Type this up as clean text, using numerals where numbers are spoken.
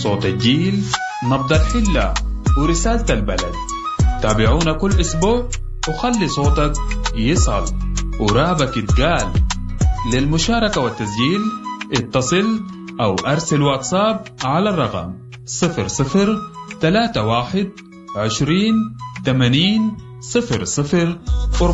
صوت الجيل، نبض الحلة، ورسالة البلد. تابعونا كل أسبوع وخلي صوتك يصل ورابك يتقال. للمشاركة والتسجيل اتصل أو أرسل واتساب على الرقم 0031 20 80 00